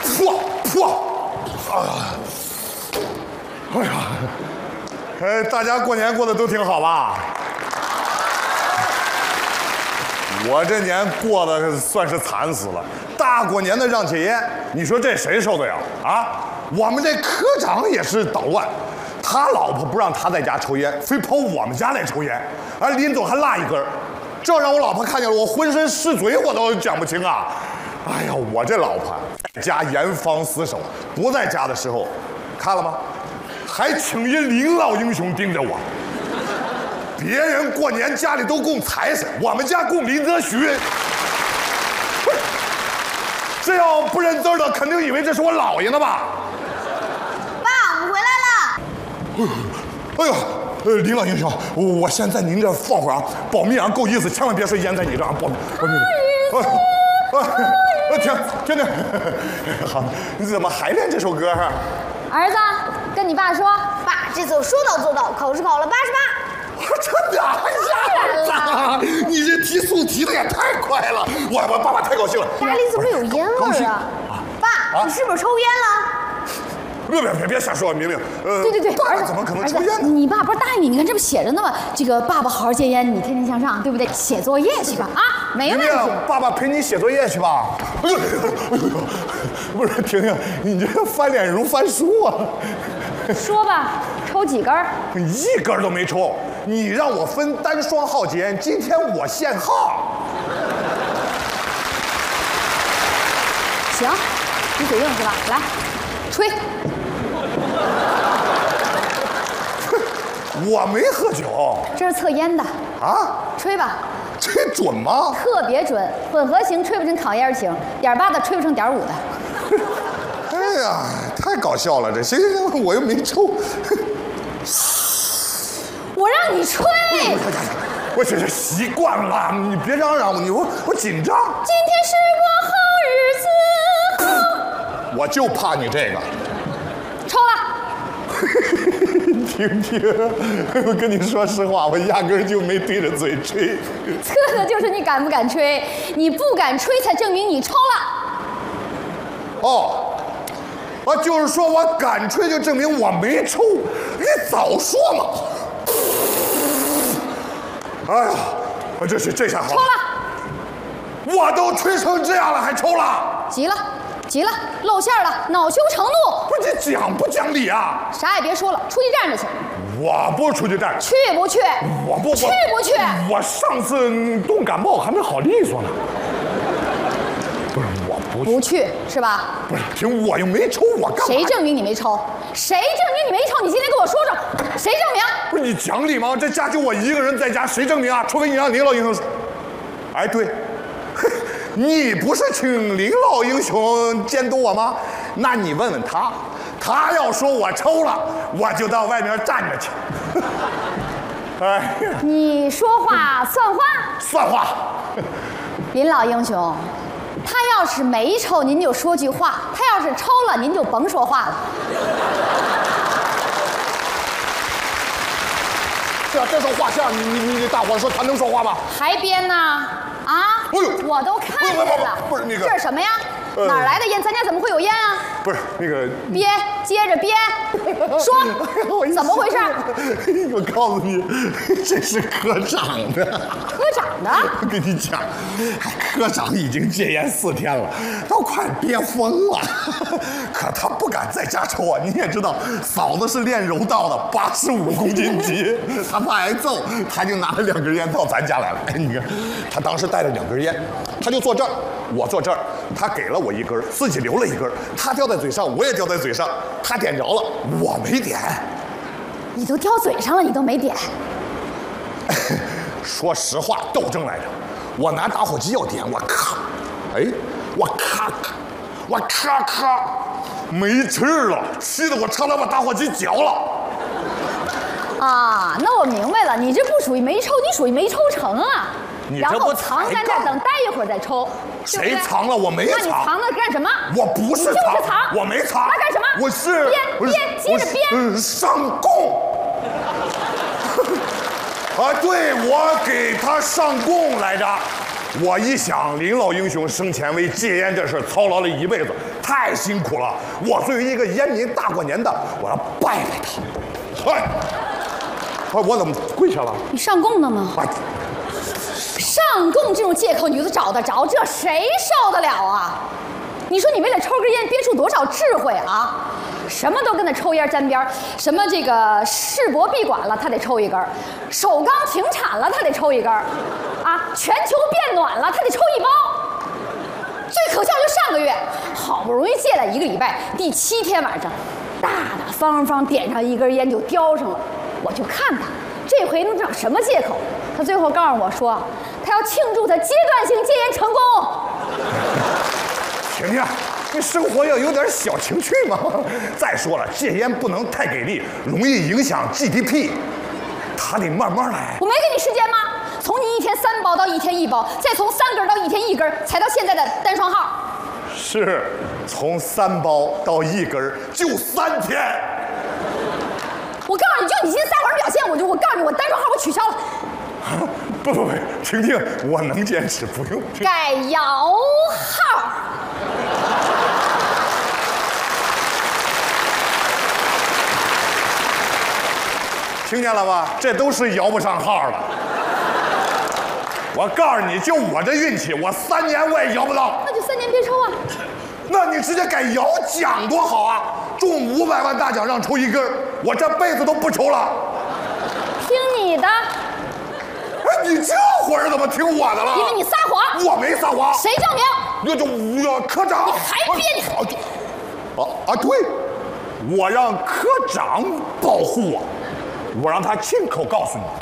破！哎呀，大家过年过得都挺好吧？我这年过得算是惨死了，大过年的让戒烟，你说这谁受得了啊？我们这科长也是捣乱，他老婆不让他在家抽烟，非跑我们家来抽烟，临走还落一根，这让我老婆看见了，我浑身湿嘴，我都讲不清啊！哎呀，我这老婆在家严防死守，不在家的时候，看了吗？还请一领老英雄盯着我。别人过年家里都供财神，我们家供林则徐。这要不认字的，肯定以为这是我姥爷呢吧？ 爸，我们回来了。 哎呦，林老英雄，我先在您这放会儿啊，保密啊，够意思，千万别说烟在你这儿，保密。听，好，你怎么还练这首歌？ 儿子，跟你爸说， 爸，这次我说到做到，考试考了88。 真的？哎呀，你这提速提的也太快了！我爸爸太高兴了。 家里怎么有烟味啊？爸，你是不是抽烟了？ 别瞎说，明明。 对， 爸爸怎么可能抽烟呢？ 你爸不是答应你？你看这不写着呢吗？这个爸爸好好戒烟，你天天向上，对不对？写作业去吧，啊，没问题。 爸爸陪你写作业去吧。哎呦，不是，婷婷，你这翻脸如翻书啊！ 说吧，抽几根？ 一根都没抽。你让我分单双号间，今天我限号。 行，你嘴硬是吧？来，吹。 我没喝酒。 这是测烟的啊？ 吹吧。 这准吗？ 特别准，混合型吹不成烤烟型，1.8的吹不成1.5的。 哎呀，太搞笑了！这行，我又没抽。 我让你吹。 我这是习惯了，你别嚷嚷我紧张。 今天是个好日子。 我就怕你这个。 抽了。 婷婷，我跟你说实话，我压根就没对着嘴吹。 测的就是你敢不敢吹，你不敢吹才证明你抽了。就是说我敢吹，就证明我没抽。你早说嘛！哎呀，这下好。 抽了。 我都吹成这样了，还抽了？ 急了，露馅了，恼羞成怒。 不是你讲不讲理啊？ 啥也别说了，出去站着去。 我不出去站。 去不去？ 我不。 去不去？ 我上次冻感冒还没好利索呢。不是，我不去是吧？ 不是，听我又没抽，我干嘛？ 谁证明你没抽？谁证明你没抽？你今天跟我说说，谁证明？ 不是你讲理吗？这家就我一个人在家，谁证明啊？除非你让林老英雄。哎，对，你不是请林老英雄监督我吗？那你问问他，他要说我抽了，我就到外面站着去。哎， 你说话算话？ 算话。 林老英雄。他要是没抽，您就说句话；他要是抽了，您就甭说话了。 这首画像，你大伙说他能说话吗？ 还编呢？啊！我都看见了。 不是那个， 这是什么呀？哪儿来的烟？咱家怎么会有烟啊？ 不是那个编，接着编，说怎么回事？ 我告诉你，这是科长的。 科长的？ 我跟你讲，科长已经戒烟4天了，都快憋疯了。可他不敢在家抽啊！你也知道，嫂子是练柔道的，85公斤级，他怕挨揍，他就拿了2根烟到咱家来了。哎，你看，他当时带了2根烟，他就坐这儿，我坐这儿，他给了我1根，自己留了1根，他叼在嘴上，我也叼在嘴上，他点着了，我没点。 你都叼嘴上了，你都没点。 说实话，斗争来着。我拿打火机要点，我咔，哎，我咔，没气儿了，气得我差点把打火机嚼了。 啊，那我明白了，你这不属于没抽，你属于没抽成啊。然后藏在这儿，等待一会儿再抽。 谁藏了？我没藏。 那你藏了干什么？ 我不是藏，我没藏。 那干什么？ 我是编，接着编。 上供。啊，对，我给他上供来着。 我一想，林老英雄生前为戒烟这事操劳了一辈子，太辛苦了。我作为一个烟民，大过年的，我要拜拜他。哎，我怎么跪下了？ 你上供了吗？ 哎， 上供这种借口你都找得着，这谁受得了啊？你说你为了抽根烟憋出多少智慧啊？什么都跟那抽烟沾边儿，什么这个世博闭馆了，他得抽一根儿；首钢停产了，他得抽一根儿；啊，全球变暖了，他得抽一包。最可笑就上个月，好不容易戒了1个礼拜，第7天晚上，大大方方点上一根烟就叼上了。我就看他这回能找什么借口？他最后告诉我说，他要庆祝他阶段性戒烟成功。 婷婷，你生活要有点小情趣嘛。再说了，戒烟不能太给力，容易影响 GDP， 他得慢慢来。 我没给你时间吗？从你1天3包到1天1包，再从3根到1天1根，才到现在的单双号。 是，从3包到1根就3天。 我告诉你，就你今天撒谎表现，我告诉你，我单双号我取消了。 不，婷婷，我能坚持，不用。 改摇号。 听见了吧？这都是摇不上号了。我告诉你，就我这运气，我3年我也摇不到。 那就3年别抽啊。 那你直接改摇奖多好啊！中500万大奖让抽1根，我这辈子都不抽了。 听你的。 哎，你这会儿怎么听我的了？ 因为你撒谎。 我没撒谎。 谁证明？ 科长。 你还憋你？ 对，我让科长保护我，我让他亲口告诉你。